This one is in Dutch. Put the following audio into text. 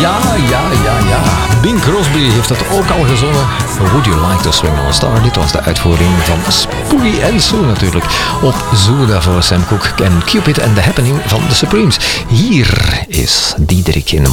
Ja. Bing Crosby heeft dat ook al gezongen. Would You Like to Swing on a Star? Dit was de uitvoering van Spooky and Sue natuurlijk. Op Zoo daarvoor Sam Cooke en Cupid and the Happening van The Supremes. Hier is Diederik in de